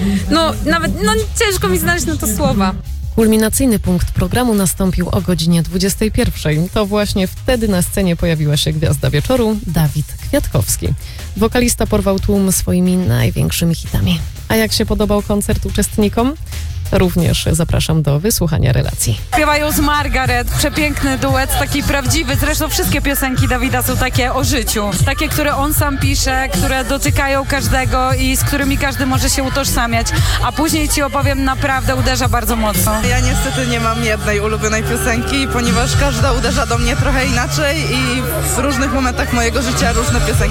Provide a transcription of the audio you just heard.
ciężko mi znaleźć na to słowa. Kulminacyjny punkt programu nastąpił o godzinie 21. To właśnie wtedy na scenie pojawiła się gwiazda wieczoru, Dawid Kwiatkowski. Wokalista porwał tłum swoimi największymi hitami. A jak się podobał koncert uczestnikom? Również zapraszam do wysłuchania relacji. Śpiewają z Margaret, przepiękny duet, taki prawdziwy. Zresztą wszystkie piosenki Dawida są takie o życiu. Takie, które on sam pisze, które dotykają każdego i z którymi każdy może się utożsamiać. A później ci opowiem, naprawdę uderza bardzo mocno. Ja niestety nie mam jednej ulubionej piosenki, ponieważ każda uderza do mnie trochę inaczej i w różnych momentach mojego życia różne piosenki